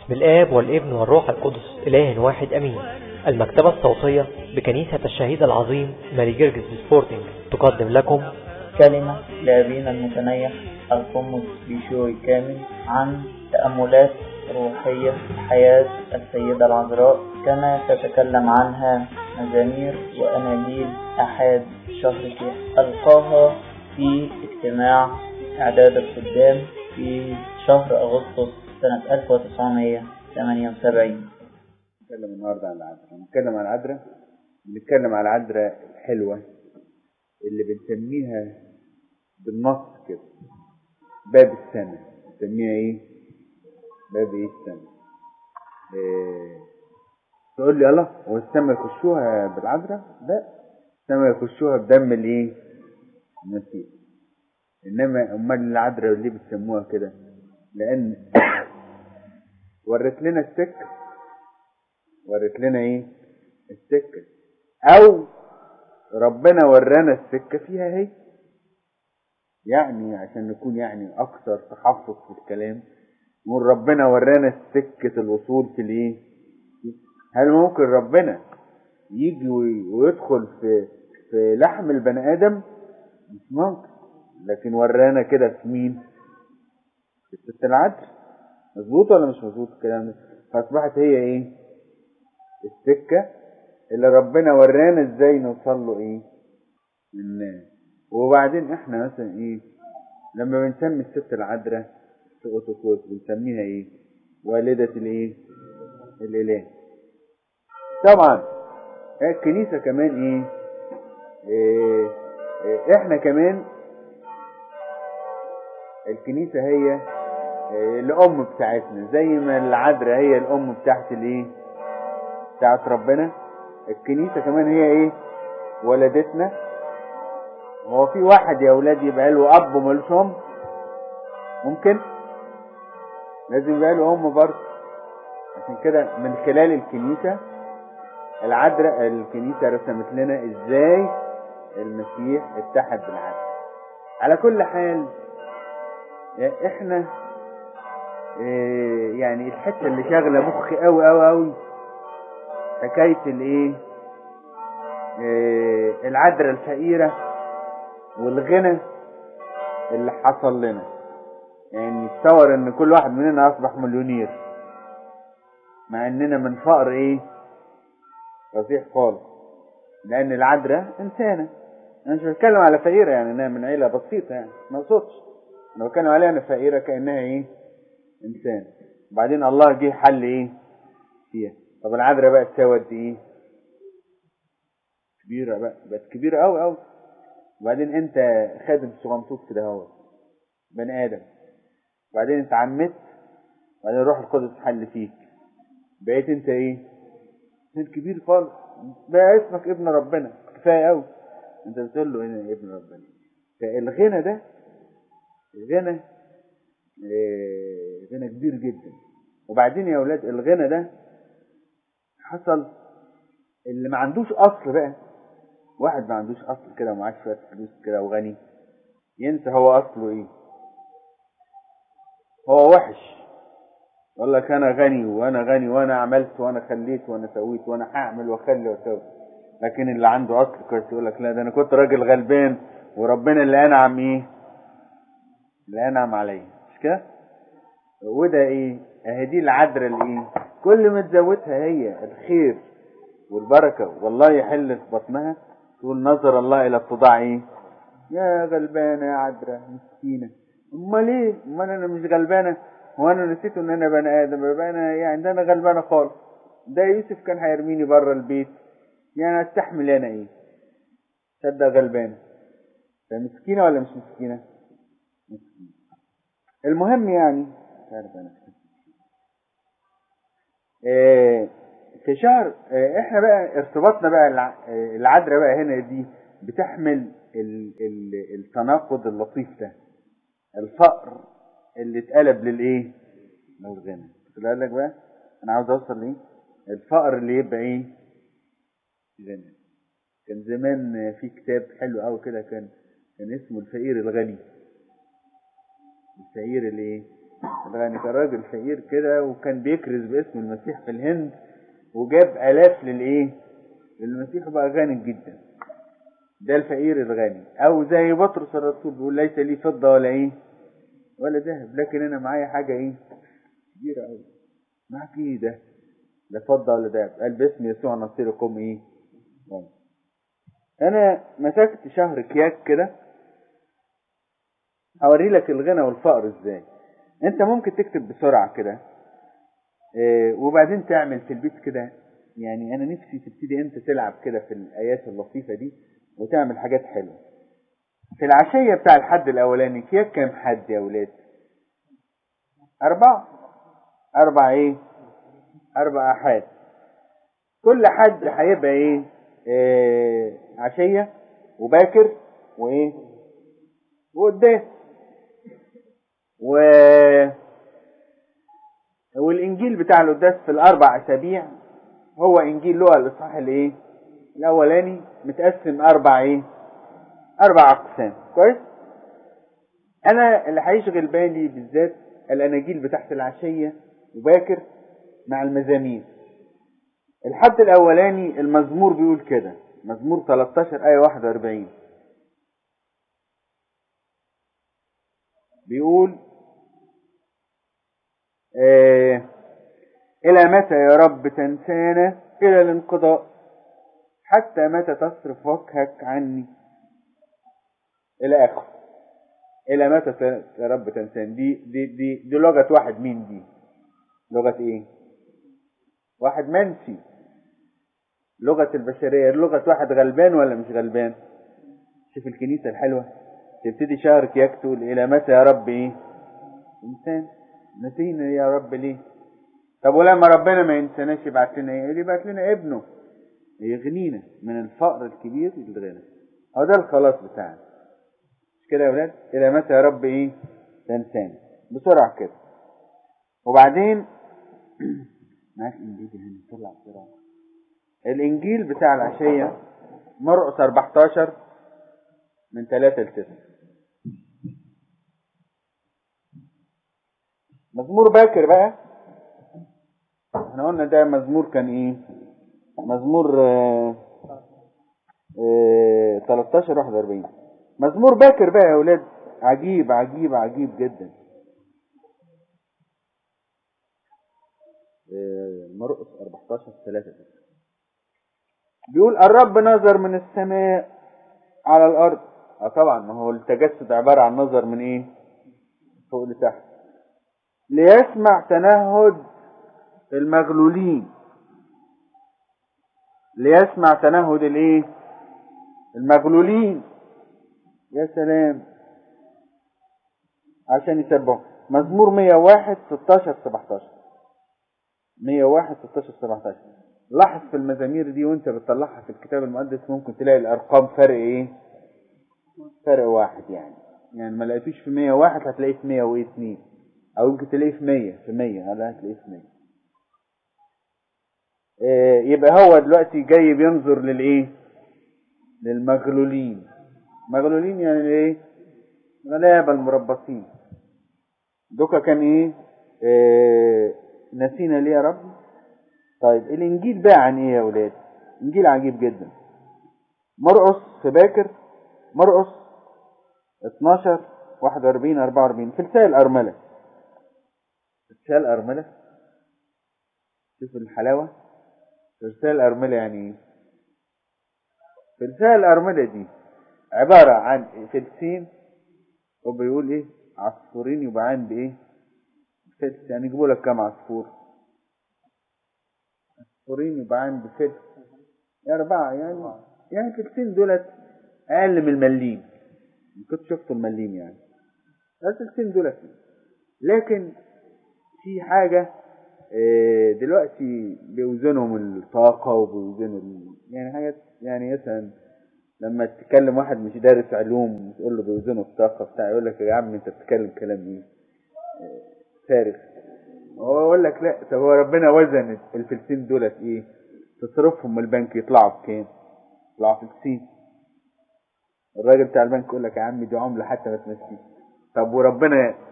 باسم الآب والابن والروح القدس إله واحد أمين. المكتبة الصوتية بكنيسة الشهيد العظيم ماري جرجس سبورتنج تقدم لكم كلمة لأبينا المتنيح القمص بيشوي كامل عن تأملات روحية حياة السيدة العذراء، كما تتكلم عنها مزامير وأناجيل أحد شهر كيح. ألقاها في اجتماع إعداد الخدام في شهر أغسطس سنة 1978. نتكلم النهارده عن العذراء. نتكلم عن العذراء، بنتكلم عن العذراء الحلوة اللي بنسميها بالنص كده باب السماء. بنسميها ايه؟ باب ايه السماء؟ تقول لي الله هو السماء يخشوها بالعذراء؟ لا، السماء يخشوها بدم الايه؟ المسيح. انما امال العذراء اللي بتسموها كده لان ورت لنا السكه. ورت لنا ايه؟ السكه، او ربنا ورانا السكه فيها هي. يعني عشان نكون يعني اكثر تحفظ في الكلام، نقول ربنا ورانا سكه الوصول في الايه. هل ممكن ربنا يجي ويدخل في لحم البني ادم؟ مش ممكن. لكن ورانا كده في مين؟ في الست العذراء. مظبوط ولا مش مظبوط الكلام ده؟ فاصبحت هي ايه؟ السكه اللي ربنا ورانا ازاي نوصل له ايه؟ الناس. وبعدين احنا مثلا ايه لما بنسمي الست العذراء سؤتوكوس بنسميها ايه؟ والدة الايه؟ الاله. طبعا الكنيسة كمان إيه احنا كمان الكنيسة هي الام بتاعتنا، زي ما العذراء هي الام بتاعت الايه؟ بتاعت ربنا. الكنيسة كمان هي ايه؟ ولدتنا. هو في واحد يا اولاد يبقى له اب ومالوش ام؟ ممكن؟ لازم يبقى له ام برضه. عشان كده من خلال الكنيسة العذراء، الكنيسة رسمت لنا ازاي المسيح اتحد بالعذراء. على كل حال احنا يعني الحتة اللي شاغلة مخي قوي قوي قوي حكاية الايه؟ العذراء الفقيرة والغنى اللي حصل لنا. يعني تصور ان كل واحد مننا اصبح مليونير مع اننا من فقر ايه؟ فظيع خالص. لان العذراء انسانة. انا مش بتكلم على فقيرة يعني انها من عيلة بسيطة، يعني ما اقصدش. انا بتكلم عليها ان فقيرة كأنها ايه؟ انسان. وبعدين الله جه حل ايه؟ فيها. طب العذراء بقت سوت ايه؟ كبيرة بقى، بقت كبيرة قوي قوي. وبعدين انت خادم صغنطوط كده اهو بني ادم، وبعدين انت عمت، وبعدين الروح القدس حل فيك، بقيت انت ايه؟ انت كبير خالص، بقى اسمك ابن ربنا. كفايه قوي انت بتقول له انا ابن ربنا. فالغنى ده الغنى غنى كبير جدا. وبعدين يا اولاد الغنى ده حصل اللي ما عندوش اصل بقى. واحد ما عندوش اصل كده ومعاش شويه فلوس كده وغني، ينسى هو اصله ايه. هو وحش، يقول لك انا غني وانا غني وانا عملت وانا خليت وانا سويت وانا هعمل واخلي واسوي. لكن اللي عنده اصل كويس يقول لك لا، ده انا كنت راجل غلبان وربنا اللي انعم ايه؟ اللي انعم عليا. مش كده؟ وده ايه؟ اهي دي العذراء اللي ايه؟ كل ما تزودها هي الخير والبركه والله يحل في بطنها، تقول نظر الله الى اتضاع ايه؟ يا غلبانه يا عذراء مسكينه. امال ايه؟ امال انا مش غلبانه؟ هو انا نسيت ان انا بني ادم؟ يبقى انا يعني ده انا غلبانه خالص. ده يوسف كان هيرميني بره البيت، يعني استحمل انا ايه؟ تصدق غلبانه. ده مسكينه ولا مش مسكينه؟ مسكينه. المهم يعني في شهر احنا بقى ارتباطنا بقى العذراء بقى هنا دي بتحمل التناقض اللطيف ده، الفقر اللي اتقلب للايه؟ للغنى. خد لك بقى انا عاوز اوصل ليه؟ الفقر اللي يبقى ايه؟ غنى. كان زمان في كتاب حلو قوي كده كان اسمه الفقير الغني. الفقير الايه؟ الغني كان راجل فقير كده، وكان بيكرز باسم المسيح في الهند، وجاب آلاف للمسيح، وبقى غني جدا. ده الفقير الغني. او زي بطرس الرسول بيقول ليس لي فضة ولا ذهب، لكن انا معايا حاجة كبيرة قوي. معاك ايه ده؟ لا فضة ولا ذهب. قال باسم يسوع نصيركم غني. انا مسكت شهر كياك كده هوري لك الغنى والفقر ازاي. انت ممكن تكتب بسرعة كده، وبعدين تعمل في البيت كده. يعني انا نفسي تبتدي انت تلعب كده في الايات اللطيفة دي وتعمل حاجات حلوة. في العشية بتاع الحد الاولاني كياك كام حد يا ولاد؟ 4. 4 احاد. كل حد هيبقى عشية وباكر وقداس. والانجيل بتاع القداس في ال4 اسابيع هو انجيل لوقا الاصحاح الاولاني متقسم 4 اقسام. كويس. انا اللي هيشغل بالي بالذات الاناجيل بتاعت العشية وباكر مع المزامير. الحد الاولاني المزمور بيقول كده، مزمور 13 آية 41 بيقول إلى متى يا رب تنسانا؟ إلى الانقضاء. حتى متى تصرف وجهك عني؟ إلى آخر. إلى متى يا رب تنسانا؟ دي لغة واحد. مين دي؟ لغة إيه؟ واحد منسي. لغة البشرية. لغة واحد غلبان ولا مش غلبان؟ شوف الكنيسة الحلوة تبتدي شهر كياك تقول إلى متى يا رب إنسان؟ نسينا يا رب ليه؟ طب ولما ربنا ما ينساناش يبعت لنا ايه؟ يبعت لنا ابنه يغنينا من الفقر الكبير للغنى. هو ده الخلاص بتاعنا. مش كده يا ولاد؟ الى متى يا رب تنساني؟ بسرعه كده. وبعدين معاك انجيل هنا، طلع بسرعه. الانجيل بتاع العشيه مرقس 14 من 3 ل 9. مزمور باكر بقى احنا قلنا ده مزمور كان مزمور 13 41. مزمور باكر بقى يا اولاد عجيب عجيب عجيب جدا. مرقس 14 3 بيقول الرب نظر من السماء على الارض. طبعا ما هو التجسد عبارة عن نظر من فوق لتحت، ليسمع تنهد المغلولين. ليسمع تنهد المغلولين. يا سلام. عشان يسبحوا. مزمور 101 16 17. 101 16 17. لاحظ في المزامير دي وانت بتطلعها في الكتاب المقدس ممكن تلاقي الارقام فرق فرق واحد. يعني ما لقيتوش في 101 هتلاقيه في 102، او يمكن تلاقيه في 100 هلا هتلاقيه في 100. يبقى هو دلوقتي جاي بينظر للمغلولين. مغلولين يعني غلابة المربصين. دوكا كان نسينا ليه يا رب. طيب الانجيل بقى عن يا ولاد؟ انجيل عجيب جدا. مرقس في باكر، مرقس 12 41 44 في رسالة الأرملة. رسالة الأرملة شوف الحلاوة. رسالة الأرملة يعني في رسالة الأرملة دي عبارة عن فلسين، وبيقول عصفورين يبعان فلس. يعني يجيبوا لك كام عصفور؟ عصفورين يبعان بفلس 4. يعني فلسين دولت أقل من المليم. كنت شفتوا المليم يعني. الفلسين دولت. لكن في حاجة دلوقتي بيوزنهم الطاقة وبيوزنوا حاجات. مثلا لما تتكلم واحد مش دارس علوم تقول له بيوزنوا الطاقة بتاع، يقول لك يا عم انت بتتكلم كلام فارغ. هو يقول لك لا. طب هو ربنا وزن الفلسين دولت تصرفهم من البنك يطلعوا بكام؟ يطلعوا فلسين. الراجل بتاع البنك يقول لك يا عم دي عملة حتى ما تمشيش. طب وربنا